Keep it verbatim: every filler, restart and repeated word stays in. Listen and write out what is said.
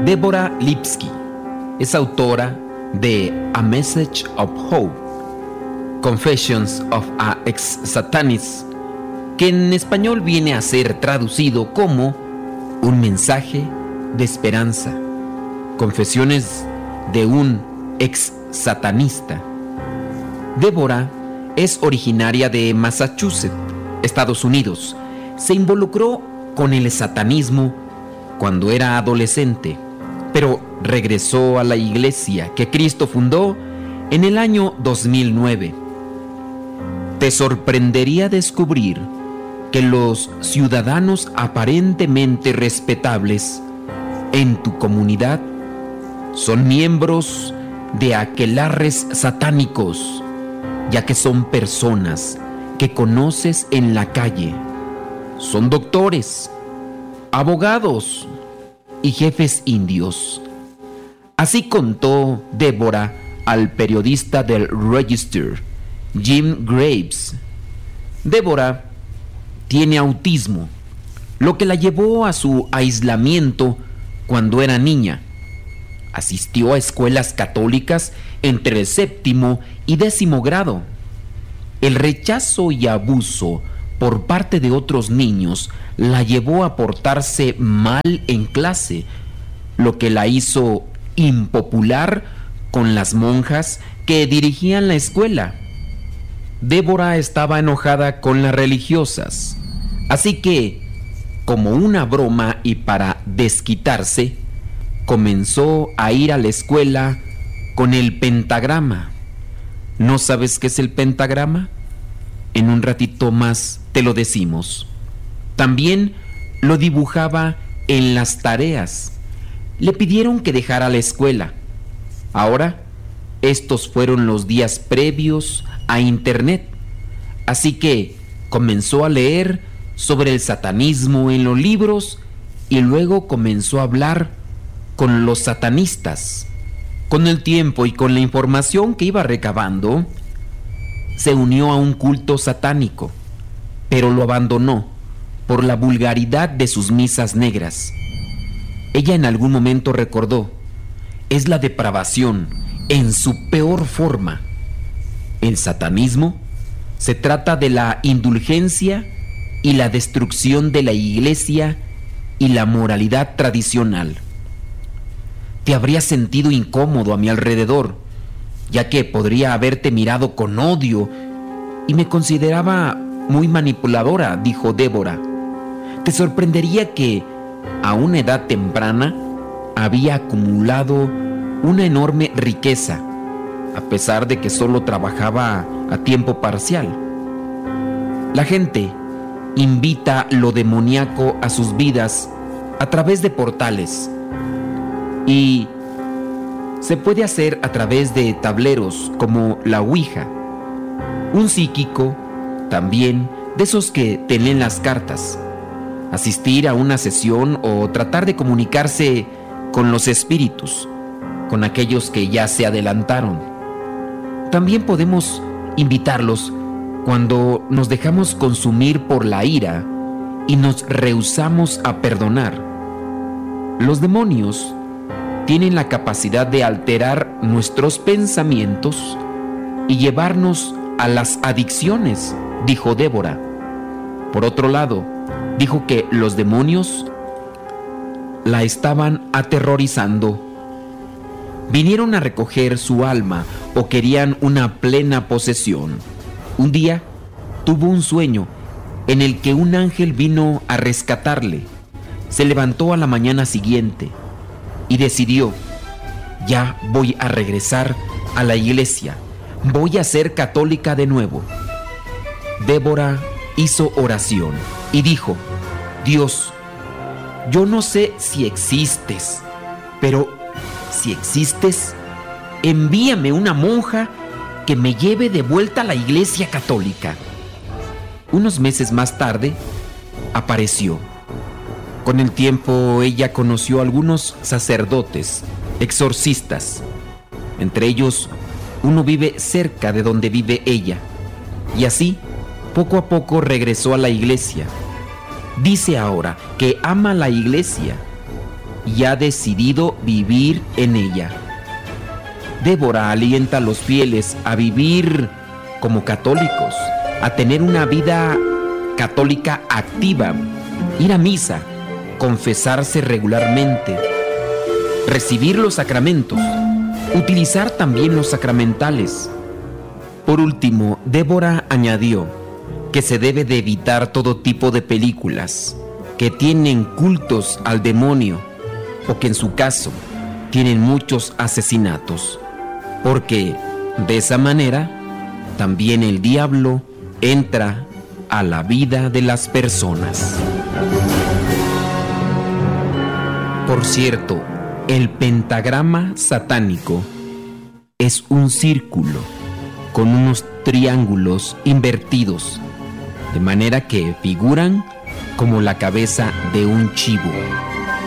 Deborah Lipsky es autora de A Message of Hope, Confessions of a Ex-Satanist, que en español viene a ser traducido como Un mensaje de esperanza, Confesiones de un ex-satanista. Deborah es originaria de Massachusetts, Estados Unidos. Se involucró con el satanismo cuando era adolescente, pero regresó a la iglesia que Cristo fundó en el año dos mil nueve. Te sorprendería descubrir que los ciudadanos aparentemente respetables en tu comunidad son miembros de aquelarres satánicos, ya que son personas que conoces en la calle. Son doctores, abogados y jefes indios. Así contó Deborah al periodista del Register, Jim Graves. Deborah tiene autismo, lo que la llevó a su aislamiento cuando era niña. Asistió a escuelas católicas entre el séptimo y décimo grado. El rechazo y abuso por parte de otros niños la llevó a portarse mal en clase, lo que la hizo impopular con las monjas que dirigían la escuela. Deborah estaba enojada con las religiosas, así que, como una broma y para desquitarse, comenzó a ir a la escuela con el pentagrama. ¿No sabes qué es el pentagrama? En un ratito más te lo decimos. También lo dibujaba en las tareas. Le pidieron que dejara la escuela. Ahora, estos fueron los días previos a internet, así que comenzó a leer sobre el satanismo en los libros y luego comenzó a hablar con los satanistas. Con el tiempo y con la información que iba recabando, se unió a un culto satánico, pero lo abandonó por la vulgaridad de sus misas negras. Ella en algún momento recordó: es la depravación en su peor forma. El satanismo se trata de la indulgencia y la destrucción de la iglesia y la moralidad tradicional. Te habrías sentido incómodo a mi alrededor, ya que podría haberte mirado con odio y me consideraba muy manipuladora, dijo Deborah. Te sorprendería que, a una edad temprana, había acumulado una enorme riqueza, a pesar de que solo trabajaba a tiempo parcial. La gente invita lo demoníaco a sus vidas a través de portales, y se puede hacer a través de tableros como la Ouija. Un psíquico, también de esos que te leen las cartas, asistir a una sesión o tratar de comunicarse con los espíritus, con aquellos que ya se adelantaron. También podemos invitarlos cuando nos dejamos consumir por la ira y nos rehusamos a perdonar. Los demonios tienen la capacidad de alterar nuestros pensamientos y llevarnos a las adicciones, dijo Deborah. Por otro lado, dijo que los demonios la estaban aterrorizando. Vinieron a recoger su alma o querían una plena posesión. Un día tuvo un sueño en el que un ángel vino a rescatarle. Se levantó a la mañana siguiente y decidió: ya voy a regresar a la iglesia, voy a ser católica de nuevo. Deborah hizo oración y dijo: Dios, yo no sé si existes, pero si existes, envíame una monja que me lleve de vuelta a la iglesia católica. Unos meses más tarde, apareció. Con el tiempo, ella conoció a algunos sacerdotes, exorcistas. Entre ellos, uno vive cerca de donde vive ella. Y así, poco a poco regresó a la iglesia. Dice ahora que ama la iglesia y ha decidido vivir en ella. Débora alienta a los fieles a vivir como católicos, a tener una vida católica activa, ir a misa, confesarse regularmente, recibir los sacramentos, utilizar también los sacramentales. Por último, Débora añadió que se debe de evitar todo tipo de películas que tienen cultos al demonio o que en su caso tienen muchos asesinatos, porque de esa manera también el diablo entra a la vida de las personas. Por cierto, el pentagrama satánico es un círculo con unos triángulos invertidos, de manera que figuran como la cabeza de un chivo.